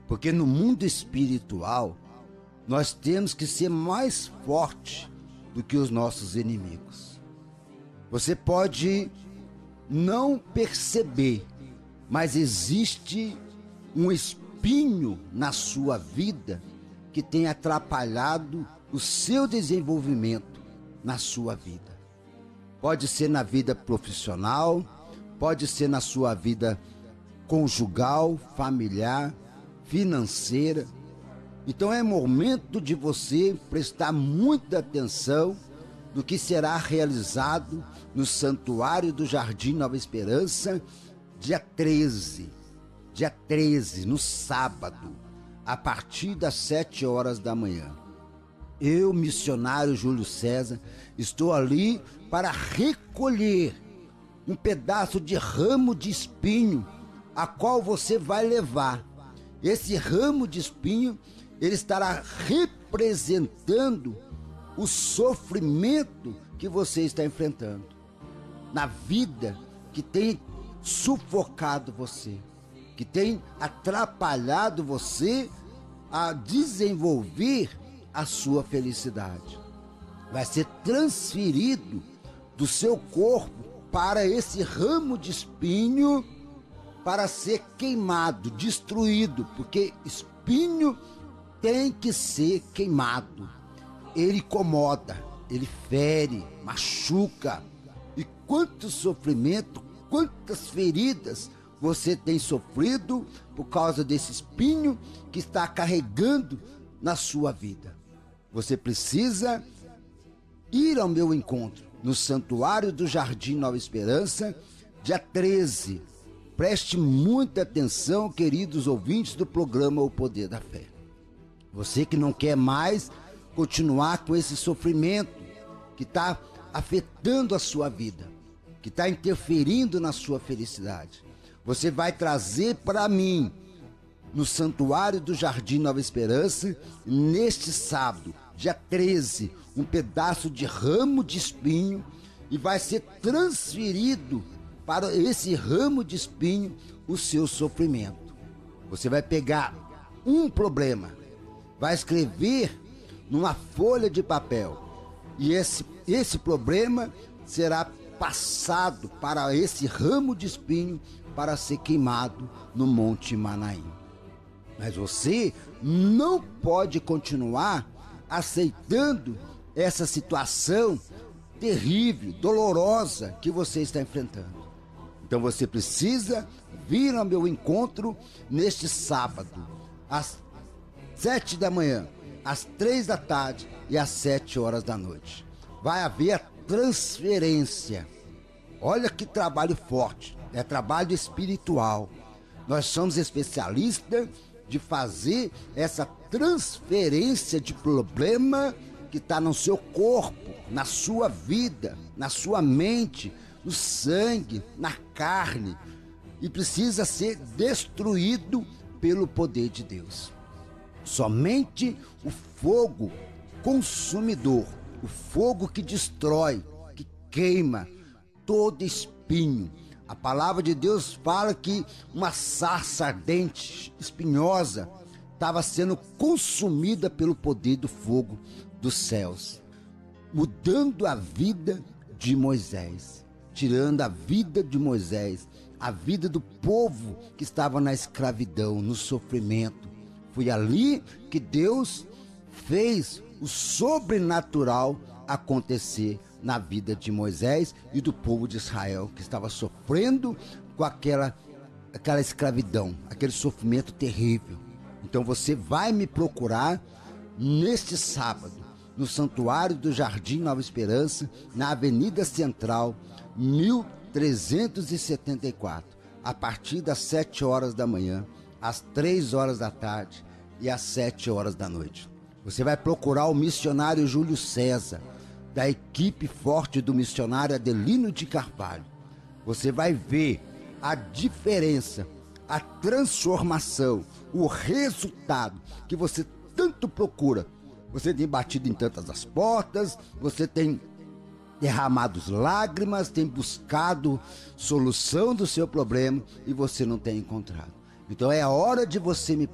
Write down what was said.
Porque no mundo espiritual, nós temos que ser mais forte do que os nossos inimigos. Você pode não perceber, mas existe um espinho na sua vida que tem atrapalhado o seu desenvolvimento na sua vida. Pode ser na vida profissional, pode ser na sua vida conjugal, familiar, financeira. Então é momento de você prestar muita atenção no que será realizado no Santuário do Jardim Nova Esperança, dia 13, no sábado, a partir das 7 horas da manhã. Eu, missionário Júlio César, estou ali para recolher um pedaço de ramo de espinho, a qual você vai levar. Esse ramo de espinho, ele estará representando o sofrimento que você está enfrentando na vida, que tem sufocado você, que tem atrapalhado você a desenvolver a sua felicidade. Vai ser transferido do seu corpo para esse ramo de espinho, para ser queimado, destruído, porque espinho tem que ser queimado. Ele incomoda, ele fere, machuca. E quanto sofrimento, quantas feridas você tem sofrido por causa desse espinho que está carregando na sua vida. Você precisa ir ao meu encontro no Santuário do Jardim Nova Esperança, dia 13. Preste muita atenção, queridos ouvintes do programa O Poder da Fé. Você que não quer mais continuar com esse sofrimento que está afetando a sua vida, que está interferindo na sua felicidade, você vai trazer para mim, no Santuário do Jardim Nova Esperança, neste sábado, dia 13, um pedaço de ramo de espinho, e vai ser transferido para esse ramo de espinho o seu sofrimento. Você vai pegar um problema, vai escrever numa folha de papel, e esse problema será passado para esse ramo de espinho para ser queimado no Monte Manaim. Mas você não pode continuar aceitando essa situação terrível, dolorosa que você está enfrentando. Então você precisa vir ao meu encontro neste sábado, às 7 da manhã, às 3 da tarde e às 7 horas da noite. Vai haver a transferência. Olha que trabalho forte, é trabalho espiritual. Nós somos especialistas de fazer essa transferência de problema que está no seu corpo, na sua vida, na sua mente, no sangue, na carne, e precisa ser destruído pelo poder de Deus. Somente o fogo consumidor, o fogo que destrói, que queima todo espinho. A palavra de Deus fala que uma sarça ardente, espinhosa, estava sendo consumida pelo poder do fogo dos céus, mudando a vida de Moisés, tirando a vida de Moisés, a vida do povo que estava na escravidão, no sofrimento. Foi ali que Deus fez o sobrenatural acontecer na vida de Moisés e do povo de Israel, que estava sofrendo com aquela escravidão, aquele sofrimento terrível. Então você vai me procurar neste sábado, no Santuário do Jardim Nova Esperança, na Avenida Central, 1374, a partir das 7 horas da manhã, às 3 horas da tarde e às 7 horas da noite. Você vai procurar o missionário Júlio César, da equipe forte do missionário Adelino de Carvalho. Você vai ver a diferença, a transformação, o resultado que você tanto procura. Você tem batido em tantas as portas, você tem derramado lágrimas, tem buscado solução do seu problema e você não tem encontrado. Então é hora de você me